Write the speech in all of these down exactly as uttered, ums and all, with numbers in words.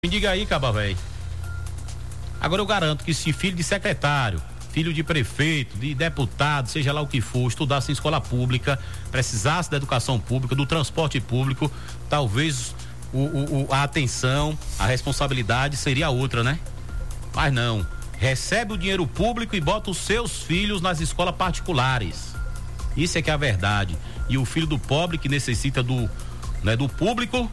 Me diga aí, Caba Véi. Agora eu garanto que se filho de secretário, filho de prefeito, de deputado, seja lá o que for, estudasse em escola pública, precisasse da educação pública, do transporte público, talvez o, o, o, a atenção, a responsabilidade seria outra, né? Mas não. Recebe o dinheiro público e bota os seus filhos nas escolas particulares. Isso é que é a verdade. E o filho do pobre que necessita do, né, do público,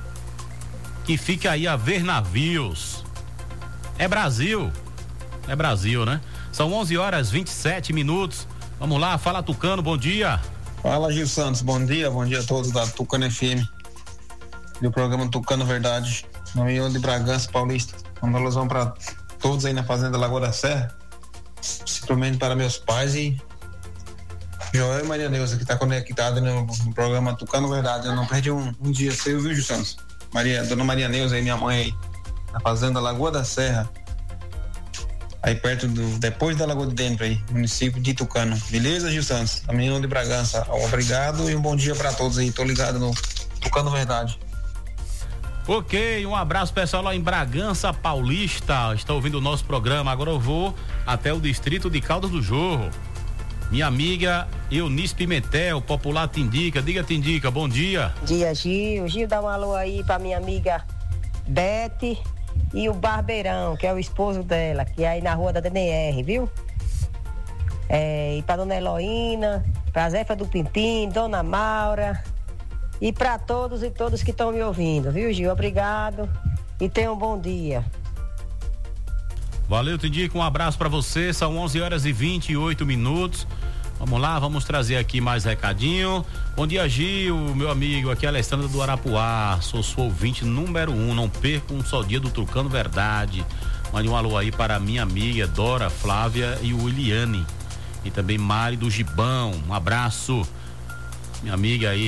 que fica aí a ver navios. É Brasil. É Brasil, né? São onze horas e vinte e sete minutos. Vamos lá, fala Tucano, bom dia. Fala, Gil Santos, bom dia, bom dia a todos da Tucano F M. Do programa Tucano Verdade, no meio de Bragança Paulista. Uma alusão para todos aí na Fazenda Lagoa da Serra, simplesmente para meus pais e Joel e Maria Neuza, que está conectado no, no programa Tucano Verdade. Eu não perdi um, um dia seu, viu, Gil Santos? Maria, dona Maria Neuza aí, minha mãe aí, na Fazenda Lagoa da Serra, aí perto do, depois da Lagoa de Dentro aí, município de Tucano. Beleza, Gil Santos? A menina de Bragança. Obrigado e um bom dia para todos aí. Tô ligado no Tucano Verdade. Ok, um abraço pessoal lá em Bragança Paulista, está ouvindo o nosso programa. Agora eu vou até o distrito de Caldas do Jorro. Minha amiga Eunice Pimentel, popular Tindica. Diga, Tindica, bom dia. Bom dia, Gil. Gil, dá um alô aí pra minha amiga Bete e o Barbeirão, que é o esposo dela, que é aí na rua da D N R, viu? É, e pra dona Heloína, pra Zefa do Pimpim, dona Maura e pra todos e todas que estão me ouvindo, viu, Gil? Obrigado e tenha um bom dia. Valeu, Tindica, um abraço pra você. São onze horas e vinte e oito minutos. Vamos lá, vamos trazer aqui mais recadinho. Bom dia, Gil, meu amigo, aqui é Alessandra do Arapuá, sou sua ouvinte número um, não perco um só dia do Tucano Verdade. Mande um alô aí para minha amiga Dora, Flávia e o Williane, e também Mari do Gibão, um abraço, minha amiga aí.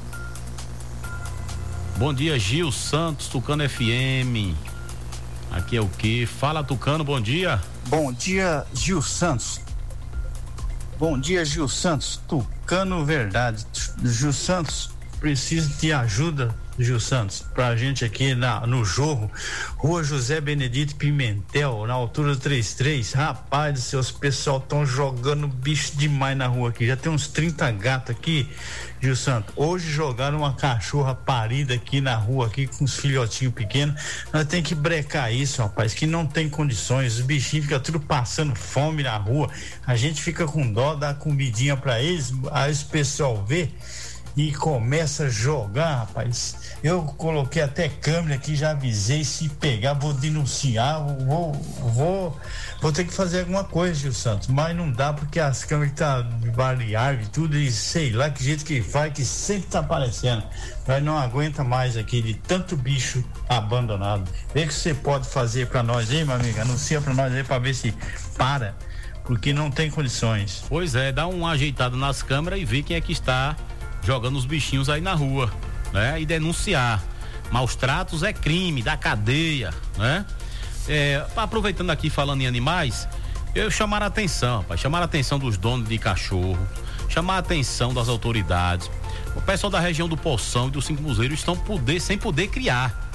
Bom dia, Gil Santos, Tucano F M. Aqui é o que? Fala, Tucano, bom dia. Bom dia, Gil Santos. Bom dia, Gil Santos, Tucano Verdade. Gil Santos, preciso de ajuda, Gil Santos, pra gente aqui na, no Jorro, Rua José Benedito Pimentel, na altura do trinta e três. Rapaz do céu, os pessoal estão jogando bicho demais na rua aqui. Já tem uns trinta gatos aqui, Gil Santos. Hoje jogaram uma cachorra parida aqui na rua, aqui com os filhotinhos pequenos. Nós temos que brecar isso, rapaz, que não tem condições. Os bichinhos ficam tudo passando fome na rua. A gente fica com dó, dá comidinha pra eles, aí o pessoal vê e começa a jogar, rapaz. Eu coloquei até câmera aqui, já avisei, se pegar, vou denunciar, vou, vou, vou ter que fazer alguma coisa, Gil Santos, mas não dá porque as câmeras tá variável e tudo, e sei lá que jeito que faz, que sempre tá aparecendo. Nós não aguenta mais aqui de tanto bicho abandonado. Vê o que você pode fazer pra nós aí, minha amiga, anuncia pra nós aí pra ver se para, porque não tem condições. Pois é, dá uma ajeitada nas câmeras e vê quem é que está jogando os bichinhos aí na rua, né? E denunciar. Maus tratos é crime, da cadeia, né? É, aproveitando aqui, falando em animais, eu chamar a atenção, rapaz, chamar a atenção dos donos de cachorro, chamar a atenção das autoridades. O pessoal da região do Poção e do Cinco Museiros estão poder, sem poder criar,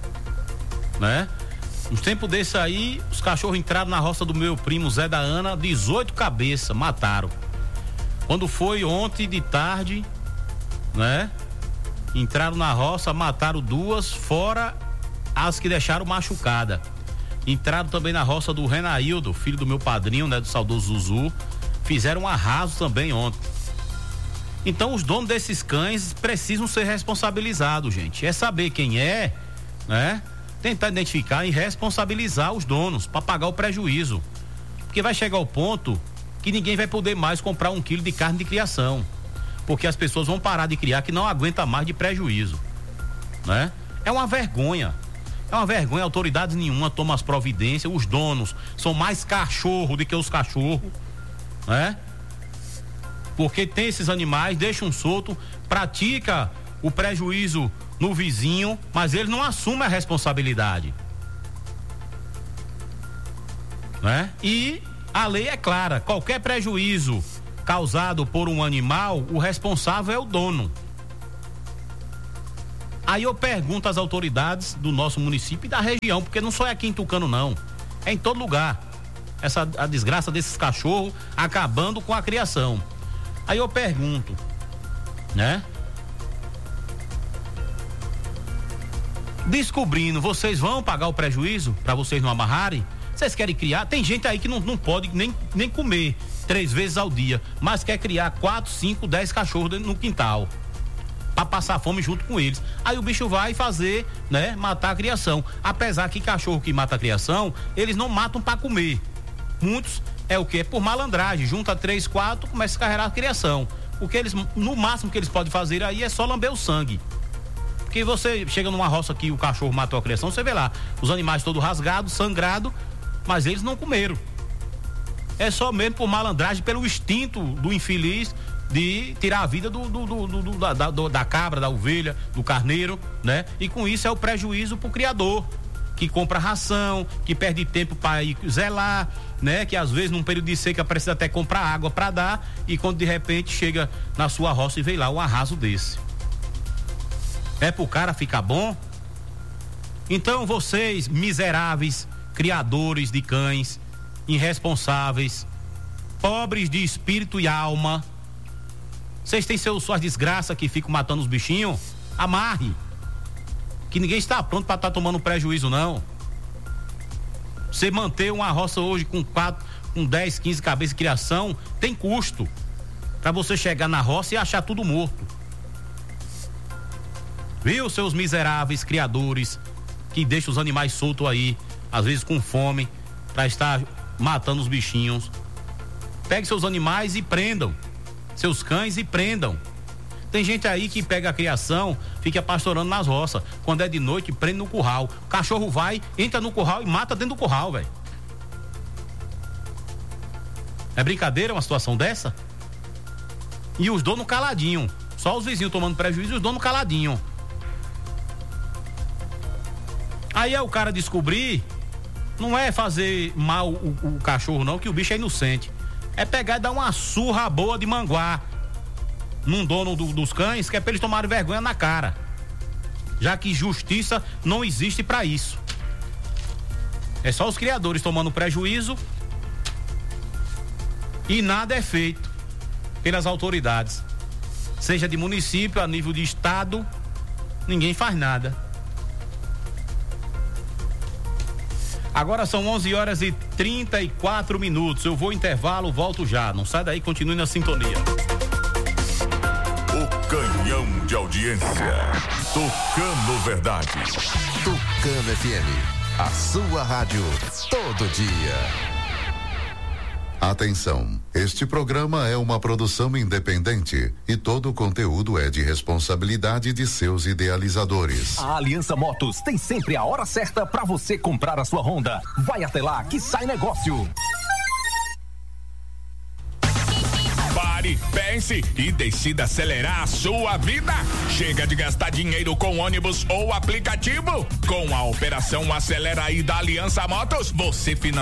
né? Uns tempos desse aí, os cachorros entraram na roça do meu primo Zé da Ana, dezoito cabeças, mataram. Quando foi ontem de tarde, né? Entraram na roça, mataram duas, fora as que deixaram machucada. Entraram também na roça do Renaildo, filho do meu padrinho, né? Do saudoso Zuzu. Fizeram um arraso também ontem. Então os donos desses cães precisam ser responsabilizados, gente. É saber quem é, né? Tentar identificar e responsabilizar os donos para pagar o prejuízo. Porque vai chegar o ponto que ninguém vai poder mais comprar um quilo de carne de criação. Porque as pessoas vão parar de criar que não aguenta mais de prejuízo, né? É uma vergonha, é uma vergonha, autoridades nenhuma tomam as providências, os donos são mais cachorro do que os cachorros, né? Porque tem esses animais, deixam solto, pratica o prejuízo no vizinho, mas eles não assumem a responsabilidade, né? E a lei é clara, qualquer prejuízo causado por um animal, o responsável é o dono. Aí eu pergunto às autoridades do nosso município e da região, porque não só é aqui em Tucano não, é em todo lugar. Essa a desgraça desses cachorros acabando com a criação. Aí eu pergunto, né? Descobrindo, vocês vão pagar o prejuízo para vocês não amarrarem? Vocês querem criar? Tem gente aí que não, não pode nem, nem comer três vezes ao dia, mas quer criar quatro, cinco, dez cachorros no quintal para passar fome junto com eles. Aí o bicho vai fazer, né, matar a criação. Apesar que cachorro que mata a criação, eles não matam para comer. Muitos é o que? É por malandragem. Junta três, quatro, começa a carregar a criação. O que eles, no máximo que eles podem fazer aí é só lamber o sangue. Porque você chega numa roça que o cachorro matou a criação, você vê lá, os animais todos rasgados, sangrados, mas eles não comeram. É só mesmo por malandragem, pelo instinto do infeliz de tirar a vida do, do, do, do, da, da, da cabra, da ovelha, do carneiro, né? E com isso é o prejuízo pro criador, que compra ração, que perde tempo para ir zelar, né? Que às vezes num período de seca precisa até comprar água para dar, e quando de repente chega na sua roça e vê lá um arraso desse. É pro cara ficar bom? Então vocês, miseráveis criadores de cães, irresponsáveis, pobres de espírito e alma, vocês têm seus, suas desgraças que ficam matando os bichinhos? Amarre, que ninguém está pronto para estar tá tomando prejuízo não. Você manter uma roça hoje com quatro, com dez, quinze cabeças de criação tem custo para você chegar na roça e achar tudo morto. Viu, seus miseráveis criadores que deixam os animais soltos aí, às vezes com fome, para estar matando os bichinhos? Pegue seus animais e prendam, seus cães e prendam. Tem gente aí que pega a criação, fica pastorando nas roças, quando é de noite prende no curral, o cachorro vai, entra no curral e mata dentro do curral, velho. É brincadeira uma situação dessa? E os donos caladinho, só os vizinhos tomando prejuízo e os donos caladinho. Aí é o cara descobrir, não é fazer mal o, o cachorro não, que o bicho é inocente. É pegar e dar uma surra boa de manguá num dono do, dos cães, que é pra eles tomarem vergonha na cara. Já que justiça não existe pra isso. É só os criadores tomando prejuízo e nada é feito pelas autoridades. Seja de município, a nível de estado, ninguém faz nada. Agora são onze horas e trinta e quatro minutos. Eu vou intervalo, volto já. Não sai daí, continue na sintonia. O canhão de audiência. Tucano Verdade. Tucano F M. A sua rádio todo dia. Atenção, este programa é uma produção independente e todo o conteúdo é de responsabilidade de seus idealizadores. A Aliança Motos tem sempre a hora certa para você comprar a sua Honda. Vai até lá que sai negócio. Pare, pense e decida acelerar a sua vida. Chega de gastar dinheiro com ônibus ou aplicativo. Com a operação Acelera aí da Aliança Motos, você financia